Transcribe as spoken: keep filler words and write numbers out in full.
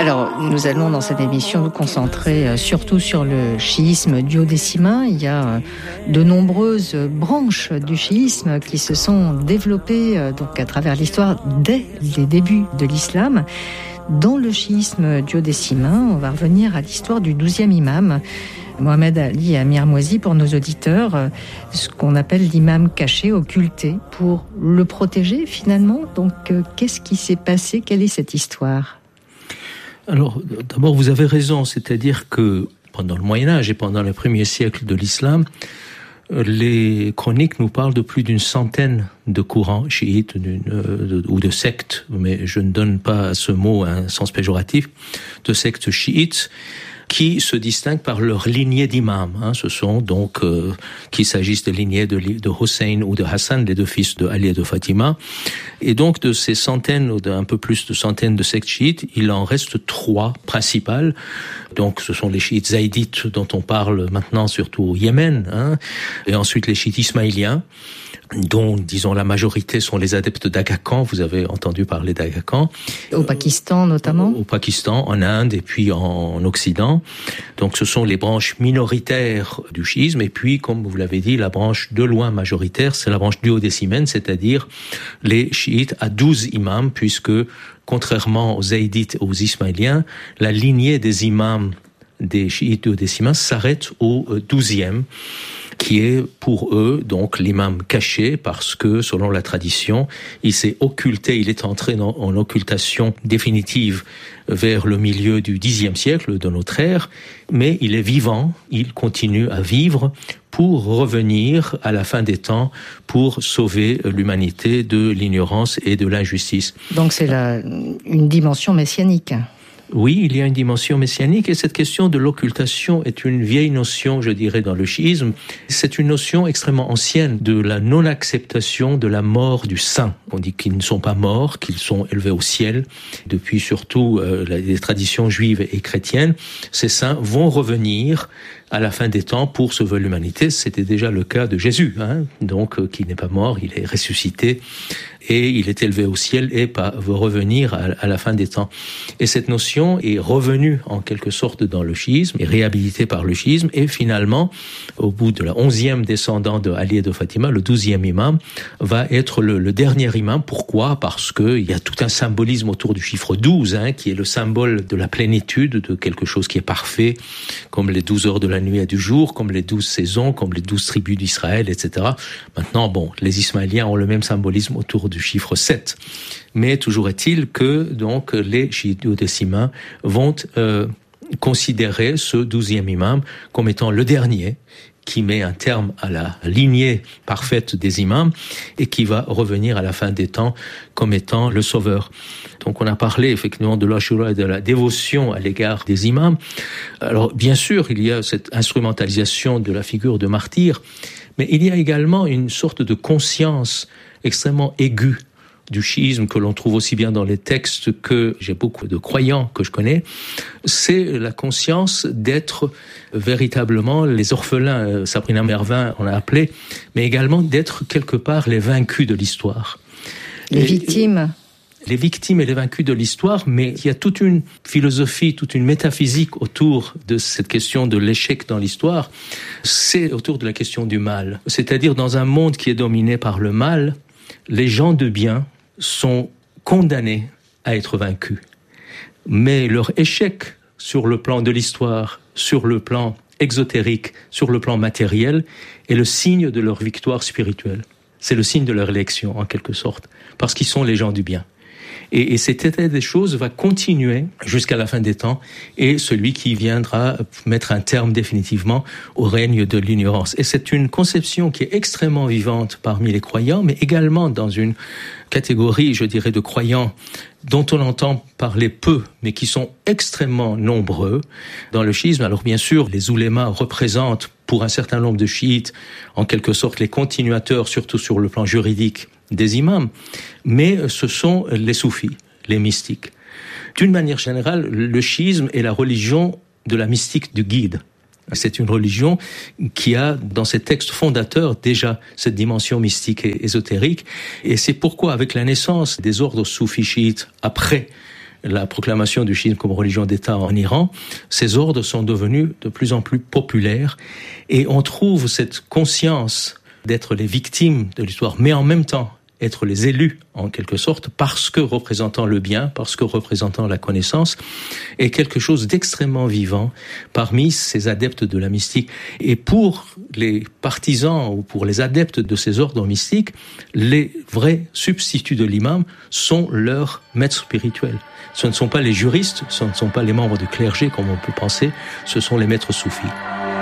Alors, nous allons dans cette émission nous concentrer surtout sur le chiisme duodécimain. Il y a de nombreuses branches du chiisme qui se sont développées donc à travers l'histoire dès les débuts de l'islam. Dans le chiisme duodécimain, on va revenir à l'histoire du douzième imam, Mohamed Ali Amir Mouazi, pour nos auditeurs, ce qu'on appelle l'imam caché, occulté, pour le protéger finalement. Donc, qu'est-ce qui s'est passé? Quelle est cette histoire? Alors, d'abord, vous avez raison, c'est-à-dire que pendant le Moyen-Âge et pendant les premiers siècles de l'islam, les chroniques nous parlent de plus d'une centaine de courants chiites d'une, de, ou de sectes, mais je ne donne pas à ce mot un sens péjoratif, de sectes chiites, qui se distinguent par leur lignée d'imams. Hein. Ce sont donc, euh, qu'il s'agisse des lignées de, de Hussein ou de Hassan, les deux fils de Ali et de Fatima. Et donc, de ces centaines, ou d'un peu plus de centaines de sectes chiites, il en reste trois principales. Donc, ce sont les chiites zaïdites, dont on parle maintenant surtout au Yémen, hein. Et ensuite les chiites ismaéliens, dont, disons, la majorité sont les adeptes d'Aga Khan. Vous avez entendu parler d'Aga Khan. Au Pakistan, notamment? Au Pakistan, en Inde et puis en Occident. Donc, ce sont les branches minoritaires du chiisme. Et puis, comme vous l'avez dit, la branche de loin majoritaire, c'est la branche duodécimaine, c'est-à-dire les chiites à douze imams, puisque, contrairement aux zaïdites et aux ismaéliens, la lignée des imams des chiites duodécimains s'arrête au douzième. Qui est pour eux donc l'imam caché, parce que selon la tradition, il s'est occulté, il est entré en, en occultation définitive vers le milieu du dixième siècle de notre ère, mais il est vivant, il continue à vivre pour revenir à la fin des temps, pour sauver l'humanité de l'ignorance et de l'injustice. Donc c'est la, une dimension messianique. Oui, il y a une dimension messianique, et cette question de l'occultation est une vieille notion, je dirais, dans le chiisme. C'est une notion extrêmement ancienne de la non-acceptation de la mort du saint. On dit qu'ils ne sont pas morts, qu'ils sont élevés au ciel. Depuis surtout euh, les traditions juives et chrétiennes, ces saints vont revenir à la fin des temps pour sauver l'humanité. C'était déjà le cas de Jésus, hein, donc euh, qui n'est pas mort, il est ressuscité et il est élevé au ciel et va revenir à, à la fin des temps. Et cette notion est revenue en quelque sorte dans le chiisme, est réhabilitée par le chiisme, et finalement, au bout de la onzième descendant de Ali et de Fatima, le douzième imam va être le, le dernier imam. Pourquoi? Parce que il y a tout un symbolisme autour du chiffre douze, hein, qui est le symbole de la plénitude, de quelque chose qui est parfait, comme les douze heures de la nuit et du jour, comme les douze saisons, comme les douze tribus d'Israël, et cetera. Maintenant, bon, les Ismaéliens ont le même symbolisme autour du chiffre sept. Mais toujours est-il que, donc, les chiites duodécimains vont euh, considérer ce douzième imam comme étant le dernier, qui met un terme à la lignée parfaite des imams et qui va revenir à la fin des temps comme étant le sauveur. Donc on a parlé effectivement de l'Ashura et de la dévotion à l'égard des imams. Alors bien sûr, il y a cette instrumentalisation de la figure de martyr, mais il y a également une sorte de conscience extrêmement aiguë du chiisme que l'on trouve aussi bien dans les textes que j'ai beaucoup de croyants que je connais, c'est la conscience d'être véritablement les orphelins, Sabrina Mervin on l'a appelé, mais également d'être quelque part les vaincus de l'histoire. Les et, victimes. Les victimes et les vaincus de l'histoire, mais il y a toute une philosophie, toute une métaphysique autour de cette question de l'échec dans l'histoire. C'est autour de la question du mal. C'est-à-dire dans un monde qui est dominé par le mal, les gens de bien sont condamnés à être vaincus. Mais leur échec sur le plan de l'histoire, sur le plan exotérique, sur le plan matériel, est le signe de leur victoire spirituelle. C'est le signe de leur élection, en quelque sorte, parce qu'ils sont les gens du bien. Et, et cet état des choses va continuer jusqu'à la fin des temps, et celui qui viendra mettre un terme définitivement au règne de l'ignorance. Et c'est une conception qui est extrêmement vivante parmi les croyants, mais également dans une catégorie, je dirais, de croyants dont on entend parler peu, mais qui sont extrêmement nombreux dans le chiisme. Alors bien sûr, les oulémas représentent pour un certain nombre de chiites, en quelque sorte, les continuateurs, surtout sur le plan juridique, des imams, mais ce sont les soufis, les mystiques. D'une manière générale, le chiisme est la religion de la mystique du guide. C'est une religion qui a, dans ses textes fondateurs, déjà cette dimension mystique et ésotérique. Et c'est pourquoi, avec la naissance des ordres soufis chiites, après la proclamation du chiisme comme religion d'État en Iran, ces ordres sont devenus de plus en plus populaires et on trouve cette conscience d'être les victimes de l'histoire, mais en même temps être les élus en quelque sorte, parce que représentant le bien, parce que représentant la connaissance, est quelque chose d'extrêmement vivant parmi ces adeptes de la mystique. Et pour les partisans ou pour les adeptes de ces ordres mystiques, les vrais substituts de l'imam sont leurs maîtres spirituels. Ce ne sont pas les juristes, ce ne sont pas les membres du clergé comme on peut penser, ce sont les maîtres soufis.